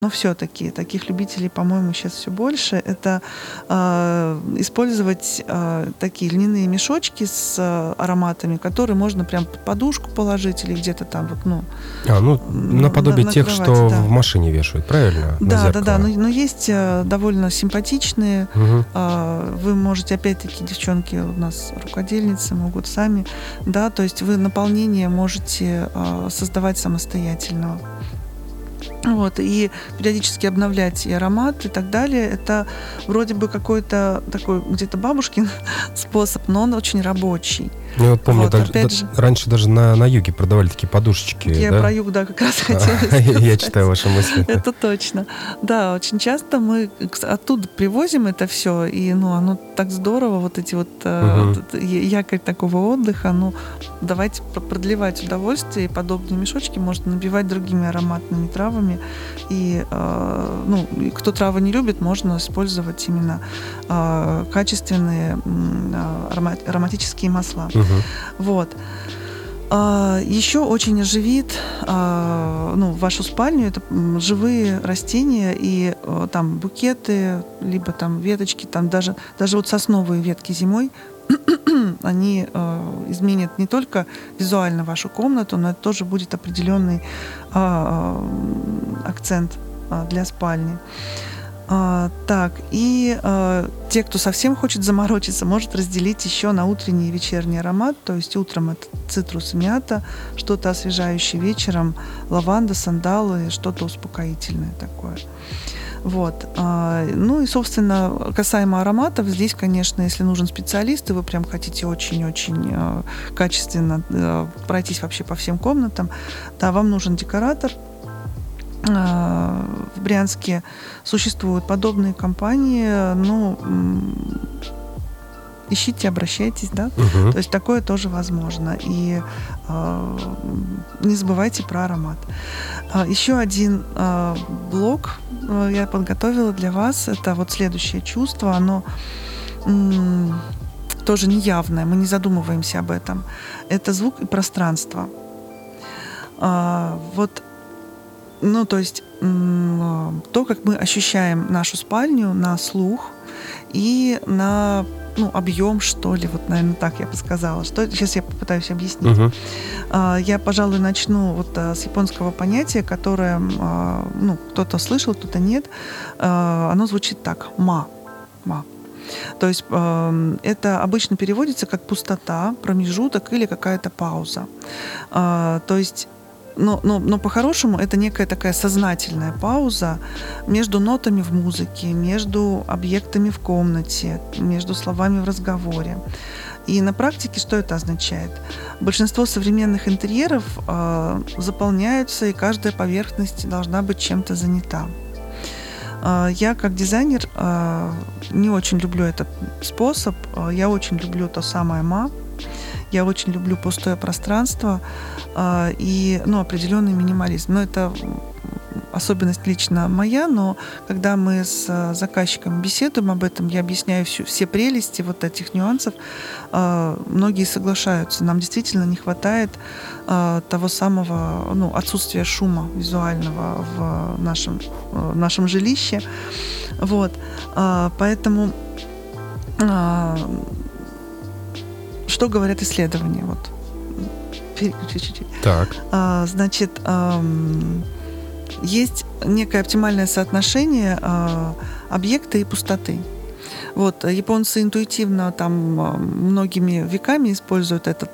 но все-таки таких любителей, по-моему, сейчас все больше, это использовать такие льняные мешочки с ароматами, которые можно прям под подушку положить или где-то там вот, наподобие тех, кровати, что да. в машине вешают, правильно? Да. Но есть довольно симпатичные. Вы можете, опять-таки, девчонки у нас рукодельницы, могут сами, да, то есть вы наполнение можете создавать самостоятельно. Вот, и периодически обновлять и аромат, и так далее. Это вроде бы какой-то такой где-то бабушкин способ, но он очень рабочий. Я вот помню, раньше даже на юге продавали такие подушечки. Я про юг, да, как раз хотела сказать. Я читаю ваши мысли. Это точно. Да, очень часто мы оттуда привозим это все, и оно так здорово, вот эти вот якорь такого отдыха. Давайте продлевать удовольствие, и подобные мешочки можно набивать другими ароматными травами. И кто травы не любит, можно использовать именно качественные ароматические масла. Вот. Еще очень оживит вашу спальню это живые растения и там букеты, либо там веточки, там даже вот сосновые ветки зимой, они изменят не только визуально вашу комнату, но это тоже будет определенный акцент для спальни. Те, кто совсем хочет заморочиться, может разделить еще на утренний и вечерний аромат. То есть утром это цитрус и мята, что-то освежающее, вечером лаванда, сандал и что-то успокоительное такое. Вот. И, собственно, касаемо ароматов, здесь, конечно, если нужен специалист, и вы прям хотите очень-очень качественно пройтись вообще по всем комнатам, да, вам нужен декоратор. В Брянске существуют подобные компании, ищите, обращайтесь, да. То есть такое тоже возможно. И не забывайте про аромат. Еще один блок я подготовила для вас. Это вот следующее чувство. Оно тоже неявное, мы не задумываемся об этом. Это звук и пространство. То есть то, как мы ощущаем нашу спальню на слух и на объем, что ли, вот, наверное, так я бы сказала. Сейчас я попытаюсь объяснить. Я, пожалуй, начну с японского понятия, которое, кто-то слышал, кто-то нет. Оно звучит так: ма. То есть это обычно переводится как пустота, промежуток или какая-то пауза. То есть но по-хорошему это некая такая сознательная пауза между нотами в музыке, между объектами в комнате, между словами в разговоре. И на практике что это означает? Большинство современных интерьеров заполняются, и каждая поверхность должна быть чем-то занята. Я как дизайнер не очень люблю этот способ. Я очень люблю то самое ма. Я очень люблю пустое пространство и определенный минимализм. Но это особенность лично моя, но когда мы с заказчиком беседуем об этом, я объясняю все прелести вот этих нюансов, многие соглашаются. Нам действительно не хватает того самого отсутствия шума визуального в нашем жилище. Вот. Поэтому что говорят исследования? Вот. Переключи чуть-чуть. Так. Значит, есть некое оптимальное соотношение объекта и пустоты. Вот. Японцы интуитивно многими веками используют этот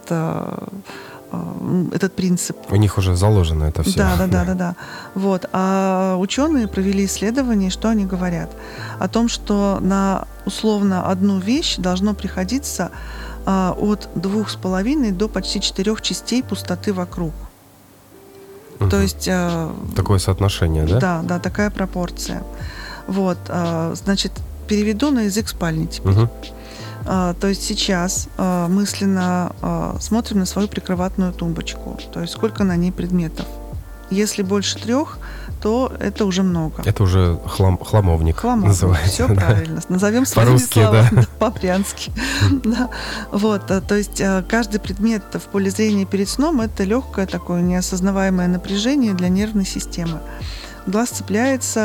принцип. У них уже заложено это все. Да. Вот. А ученые провели исследование, что они говорят? О том, что на условно одну вещь должно приходиться от 2,5 до почти 4 частей пустоты вокруг. То есть... Такое соотношение, да? Да, такая пропорция. Вот. Значит, переведу на язык спальни теперь. То есть сейчас мысленно смотрим на свою прикроватную тумбочку. То есть сколько на ней предметов. Если больше 3, то это уже много. Это уже хламовник называется. Все правильно. Назовем своими словами, по-брянски. Да. Вот, то есть каждый предмет в поле зрения перед сном — это легкое такое неосознаваемое напряжение для нервной системы. Глаз цепляется